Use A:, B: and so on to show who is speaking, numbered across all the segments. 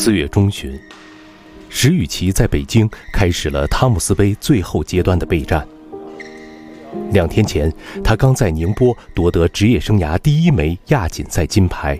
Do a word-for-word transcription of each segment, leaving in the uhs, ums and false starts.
A: 四月中旬，石宇奇在北京开始了汤姆斯杯最后阶段的备战。两天前，他刚在宁波夺得职业生涯第一枚亚锦赛金牌。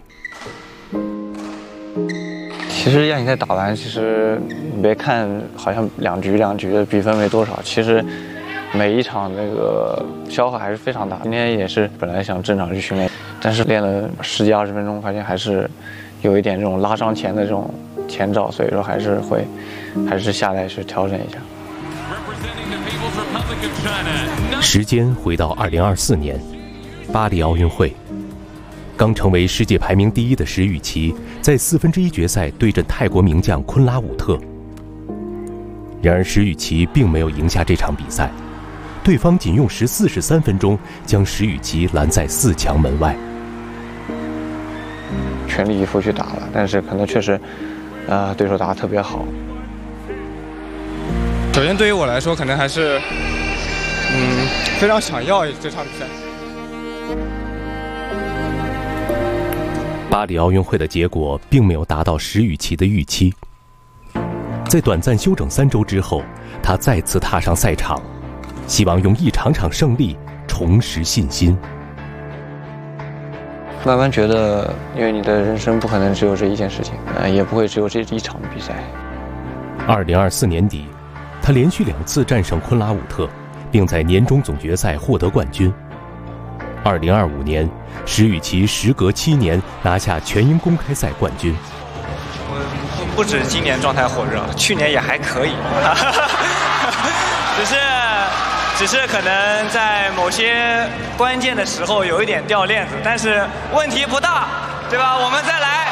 B: 其实亚锦赛打完，其实你别看好像两局两局的比分没多少，其实每一场那个消耗还是非常大。今天也是本来想正常去训练，但是练了十几二十分钟，发现还是有一点这种拉伤前的这种前兆，所以说还是会还是下来去调整一下。
A: 时间回到二零二四年，巴黎奥运会，刚成为世界排名第一的石宇奇在四分之一决赛对阵泰国名将昆拉武特。然而石宇奇并没有赢下这场比赛，对方仅用时四十三分钟将石宇奇拦在四强门外。
B: 全力以赴去打了，但是可能确实，呃，对手打得特别好。
C: 首先对于我来说，可能还是，嗯，非常想要这场比赛。
A: 巴黎奥运会的结果并没有达到石宇奇的预期。在短暂休整三周之后，他再次踏上赛场，希望用一场场胜利重拾信心。
B: 慢慢觉得，因为你的人生不可能只有这一件事情，呃，也不会只有这一场比赛。
A: 二零二四年底，他连续两次战胜昆拉武特，并在年终总决赛获得冠军。二零二五年，石宇奇时隔七年拿下全英公开赛冠军。
D: 我不止今年状态火热，去年也还可以，只是只是可能在某些关键的时候有一点掉链子，但是问题不大，对吧？我们再来。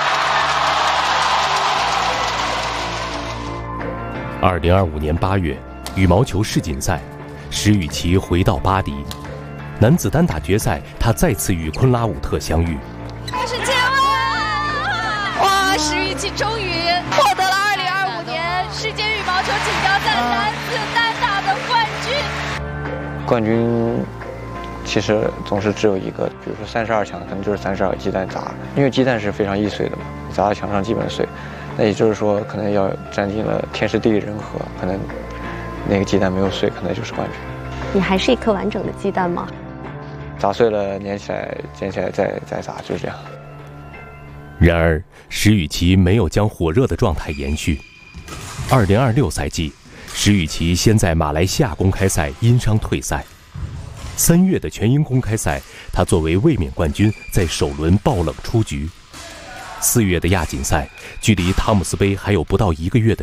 A: 二零二五年八月，羽毛球世锦赛，石宇奇回到巴黎。男子单打决赛，他再次与昆拉武特相遇。
E: 开始接吻！哇，石宇奇终于获得了二零二五年世界羽毛球锦标赛男子单打的冠军。
B: 冠军其实总是只有一个，比如说三十二强，可能就是三十二个鸡蛋砸，因为鸡蛋是非常易碎的嘛，砸在墙上基本碎。那也就是说，可能要占尽了天时地利人和，可能那个鸡蛋没有碎，可能就是冠军。
F: 你还是一颗完整的鸡蛋吗？
B: 砸碎了，粘起来，捡起来再再砸，就是这样。
A: 然而，石宇奇没有将火热的状态延续。二零二六赛季，石宇奇先在马来西亚公开赛因伤退赛。三月的全英公开赛，他作为卫冕冠军在首轮爆冷出局。四月的亚锦赛，距离汤姆斯杯还有不到一个月的